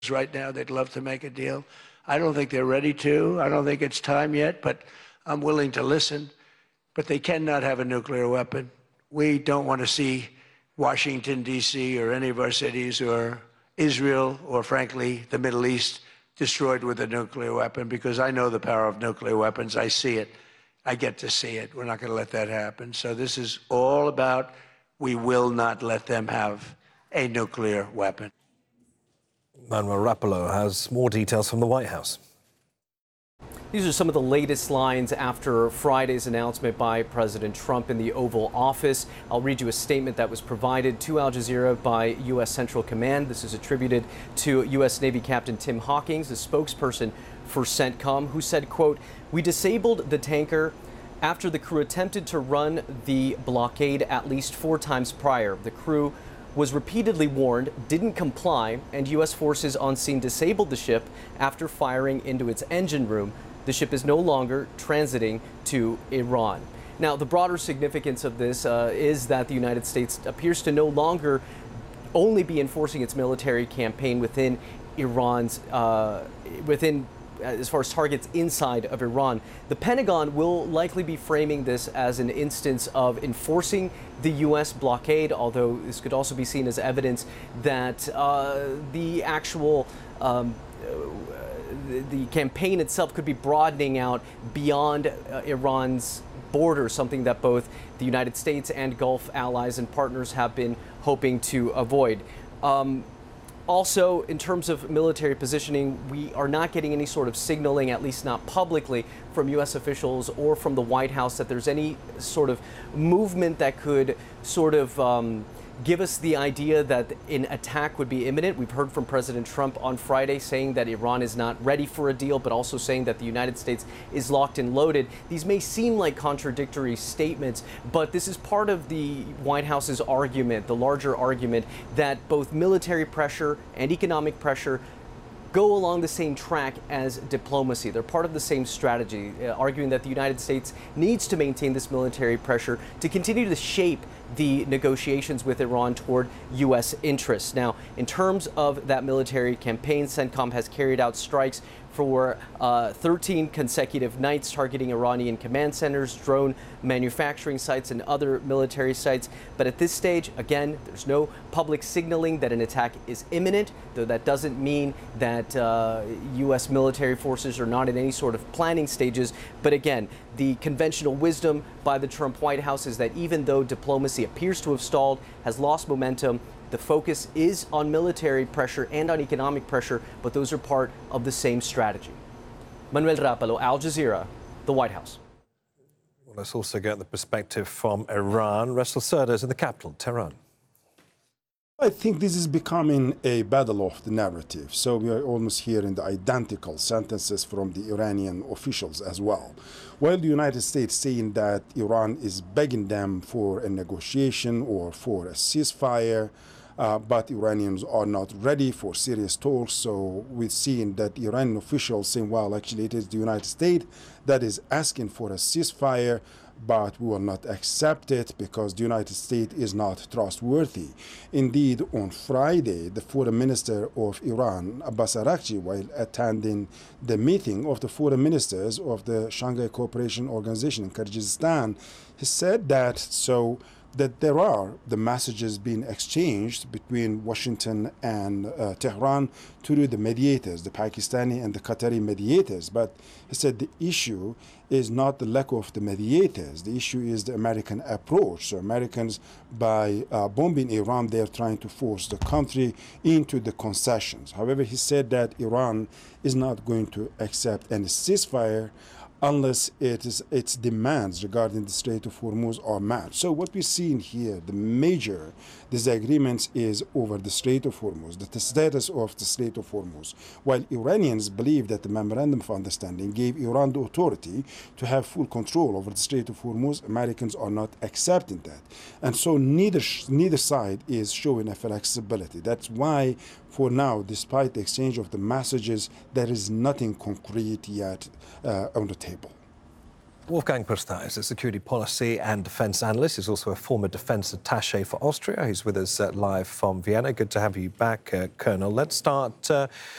right now. They'd love to make a deal. I don't think they're ready to. I don't think it's time yet, but I'm willing to listen. But they cannot have a nuclear weapon. We don't want to see Washington, D.C., or any of our cities, or Israel, or frankly, the Middle East, destroyed with a nuclear weapon, because I know the power of nuclear weapons. I see it. I get to see it. We're not going to let that happen. So this is all about, we will not let them have a nuclear weapon. Manuel Rapallo has more details from the White House. These are some of the latest lines after Friday's announcement by President Trump in the Oval Office. I'll read you a statement that was provided to Al Jazeera by U.S. Central Command. This is attributed to U.S. Navy Captain Tim Hawkins, the spokesperson for CENTCOM, who said, quote, "We disabled the tanker after the crew attempted to run the blockade at least 4 times prior. The crew was repeatedly warned, didn't comply, and U.S. forces on scene disabled the ship after firing into its engine room. The ship is no longer transiting to Iran." Now, the broader significance of this is that the United States appears to no longer only be enforcing its military campaign within Iran's, as far as targets inside of Iran. The Pentagon will likely be framing this as an instance of enforcing the U.S. blockade, although this could also be seen as evidence that the actual the campaign itself could be broadening out beyond Iran's borders, something that both the United States and Gulf allies and partners have been hoping to avoid. Also, in terms of military positioning, we are not getting any sort of signaling, at least not publicly, from U.S. officials or from the White House that there's any sort of movement that could sort of give us the idea that an attack would be imminent. We've heard from President Trump on Friday saying that Iran is not ready for a deal, but also saying that the United States is locked and loaded. These may seem like contradictory statements, but this is part of the White House's argument, the larger argument, that both military pressure and economic pressure go along the same track as diplomacy. They're part of the same strategy, arguing that the United States needs to maintain this military pressure to continue to shape the negotiations with Iran toward U.S. interests. Now, in terms of that military campaign, CENTCOM has carried out strikes for 13 consecutive nights targeting Iranian command centers, drone manufacturing sites, and other military sites. But at this stage, again, there's no public signaling that an attack is imminent, though that doesn't mean that U.S. military forces are not in any sort of planning stages. But again, the conventional wisdom by the Trump White House is that even though diplomacy appears to have stalled, has lost momentum, the focus is on military pressure and on economic pressure, but those are part of the same strategy. Manuel Rapallo, Al Jazeera, the White House. Well, let's also get the perspective from Iran. Russell Serder is in the capital, Tehran. I think this is becoming a battle of the narrative. So we are almost hearing the identical sentences from the Iranian officials as well. While the United States saying that Iran is begging them for a negotiation or for a ceasefire, but Iranians are not ready for serious talks. So we're seeing that Iranian officials saying, well, actually it is the United States that is asking for a ceasefire, but we will not accept it because the United States is not trustworthy. Indeed, on Friday, the foreign minister of Iran, Abbas Araghchi, while attending the meeting of the foreign ministers of the Shanghai Cooperation Organization in Kyrgyzstan, he said that there are the messages being exchanged between Washington and Tehran through the mediators, the Pakistani and the Qatari mediators. But he said the issue is not the lack of the mediators. The issue is the American approach. So Americans, by bombing Iran, they're trying to force the country into the concessions. However, he said that Iran is not going to accept any ceasefire unless its demands regarding the Strait of Hormuz are met. So what we're seeing here, the major disagreements is over the Strait of Hormuz, the status of the Strait of Hormuz. While Iranians believe that the Memorandum of Understanding gave Iran the authority to have full control over the Strait of Hormuz, Americans are not accepting that. And so neither side is showing a flexibility. That's why, for now, despite the exchange of the messages, there is nothing concrete yet on the table. Wolfgang Pusta is a security policy and defence analyst. He's also a former defence attaché for Austria. He's with us live from Vienna. Good to have you back, Colonel. Let's start